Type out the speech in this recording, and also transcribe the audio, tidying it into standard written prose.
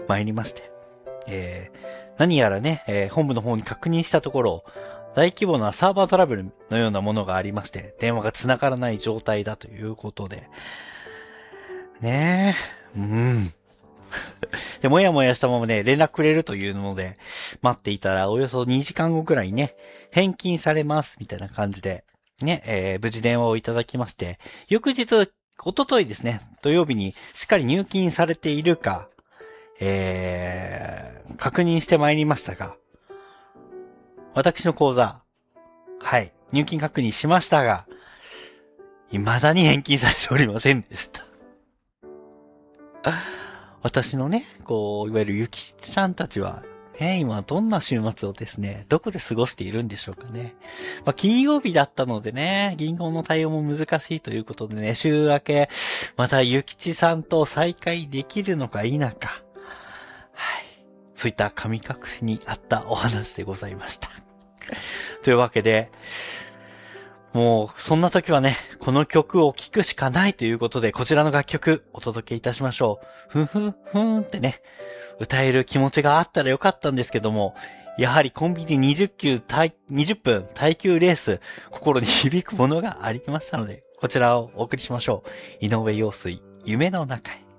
参りまして、何やらね、本部の方に確認したところ、大規模なサーバートラブルのようなものがありまして、電話が繋がらない状態だということで、ねえ、で、もやもやしたままね、連絡くれるというので、待っていたら、およそ2時間後くらいにね、返金されます、みたいな感じで、ね、無事電話をいただきまして、翌日、一昨日ですね、土曜日にしっかり入金されているか、確認してまいりましたが、私の口座、はい、入金確認しましたが、未だに返金されておりませんでした。私のね、こう、いわゆるゆきさんたちは、今どんな週末をですね、どこで過ごしているんでしょうかね。金曜日だったのでね、銀行の対応も難しいということでね、週明け、またゆきちさんと再会できるのか否か。はい。そういった神隠しにあったお話でございました。というわけで、もう、そんな時はね、この曲を聴くしかないということで、こちらの楽曲お届けいたしましょう。ふんふんってね、歌える気持ちがあったらよかったんですけども、やはりコンビニ20分耐久レース、心に響くものがありましたので、こちらをお送りしましょう。井上陽水、夢の中へ。